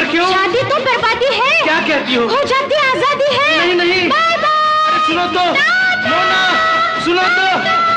क्यों? शादी तो बर्बादी है। क्या कहती हो? हो जाती आजादी है। नहीं नहीं, बाय बाय। सुनो तो मोना, सुनो तो।